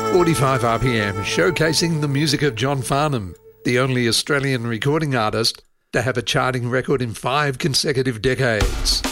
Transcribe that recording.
45 RPM, showcasing the music of John Farnham, the only Australian recording artist to have a charting record in 5 consecutive decades.